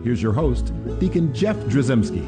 Here's your host, Deacon Jeff Drzymski.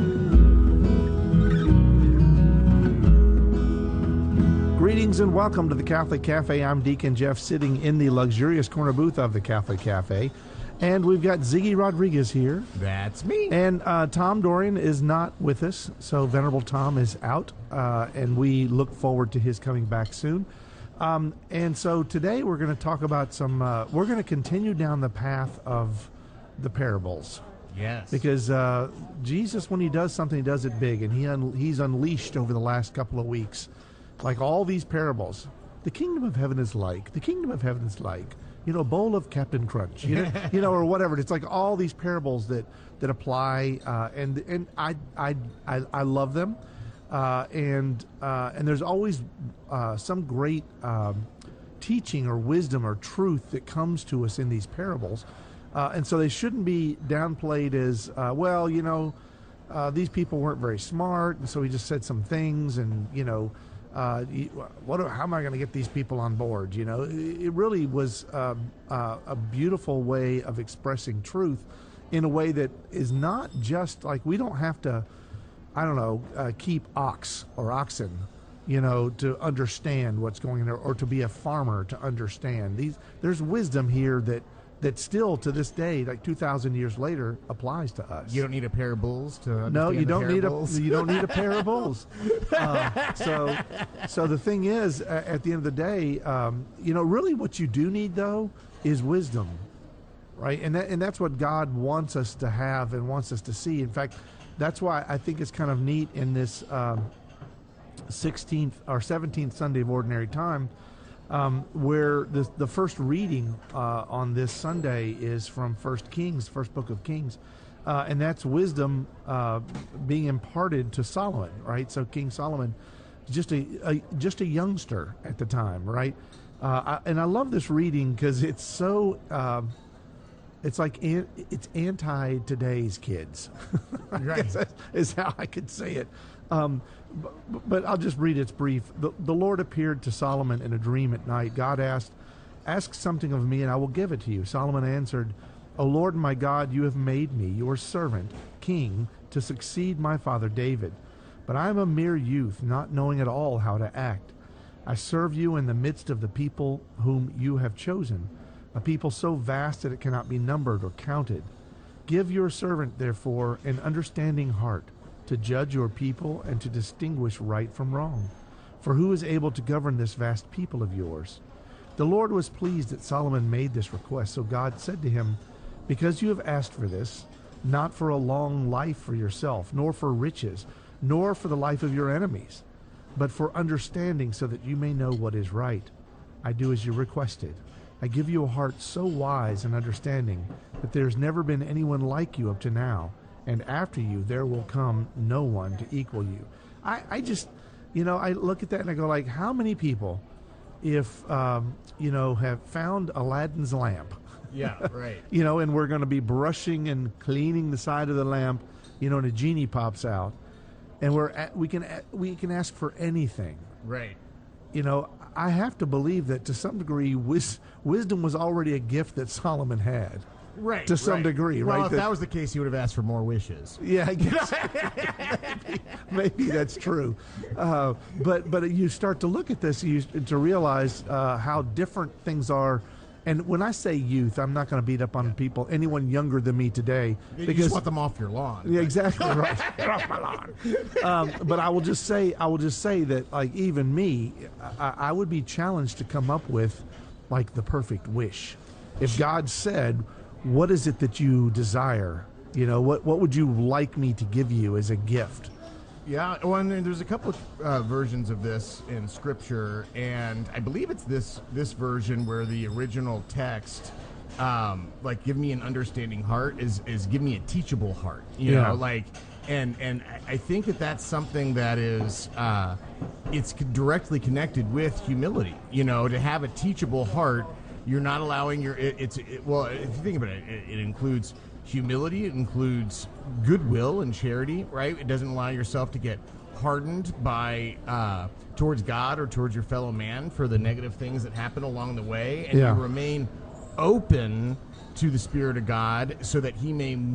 Greetings and welcome to the Catholic Cafe. I'm Deacon Jeff, sitting in the luxurious corner booth of the Catholic Cafe. And we've got Ziggy Rodriguez here. That's me. And Tom Dorian is not with us, so Venerable Tom is out, and we look forward to his coming back soon. And so today we're going to talk about we're going to continue down the path of the parables. Yes. Because Jesus, when he does something, he does it big, and he's unleashed over the last couple of weeks, like all these parables. The kingdom of heaven is like, a bowl of Captain Crunch, or whatever. It's like all these parables that apply, and I love them, and there's always some great teaching or wisdom or truth that comes to us in these parables, and so they shouldn't be downplayed as these people weren't very smart, and so he just said some things, and how am I going to get these people on board? It really was a beautiful way of expressing truth in a way that is not just like, we don't have to, keep oxen, to understand what's going on, or to be a farmer to understand. There's wisdom here that still to this day, like 2,000 years later, applies to us. You don't need a pair of bulls to understand. No, you don't need a pair of bulls. So the thing is, at the end of the day, really what you do need though is wisdom, right? And that's what God wants us to have and wants us to see. In fact, that's why I think it's kind of neat in this 16th or 17th Sunday of Ordinary Time, where the first reading on this Sunday is from First Book of Kings, and that's wisdom being imparted to Solomon, right? So King Solomon, just a youngster at the time, right? And I love this reading because it's so it's anti today's kids. Right. is how I could say it. But I'll just read its brief. The Lord appeared to Solomon in a dream at night. God asked, "Ask something of me, and I will give it to you." Solomon answered, "O Lord my God, you have made me your servant, king, to succeed my father David. But I am a mere youth, not knowing at all how to act. I serve you in the midst of the people whom you have chosen, a people so vast that it cannot be numbered or counted. Give your servant, therefore, an understanding heart, to judge your people and to distinguish right from wrong. For who is able to govern this vast people of yours?" The Lord was pleased that Solomon made this request, so God said to him, "Because you have asked for this, not for a long life for yourself, nor for riches, nor for the life of your enemies, but for understanding, so that you may know what is right, I do as you requested. I give you a heart so wise and understanding that there has never been anyone like you up to now, and after you there will come no one to equal you." I just, I look at that and I go like, how many people, if, have found Aladdin's lamp, Yeah, right. and we're going to be brushing and cleaning the side of the lamp, and a genie pops out, and we can ask for anything. Right. I have to believe that to some degree, wisdom was already a gift that Solomon had. Right. To some degree, well, right? If that was the case, he would have asked for more wishes. Yeah, I guess. maybe that's true. But you start to look at this, to realize how different things are. And when I say youth, I'm not going to beat up on anyone younger than me today. You just want them off your lawn. Yeah, exactly right. Get off my lawn. But I will just say that, like, even me, I would be challenged to come up with, like, the perfect wish. If God said, "What is it that you desire? What would you like me to give you as a gift?" Yeah, well, and there's a couple of versions of this in Scripture, and I believe it's this version where the original text, like, give me an understanding heart, is give me a teachable heart. You know, like, and I think that's something that is, it's directly connected with humility. To have a teachable heart, you're not allowing well, if you think about it, it includes humility, it includes goodwill and charity, right? It doesn't allow yourself to get hardened by towards God or towards your fellow man for the negative things that happen along the way, and you remain open to the Spirit of God so that He may